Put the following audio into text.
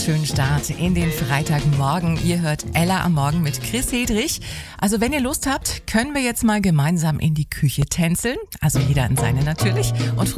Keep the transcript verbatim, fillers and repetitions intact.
schönen Start in den Freitagmorgen. Ihr hört Ella am Morgen mit Chris Hedrich. Also wenn ihr Lust habt, können wir jetzt mal gemeinsam in die Küche tänzeln. Also jeder in seine natürlich. Und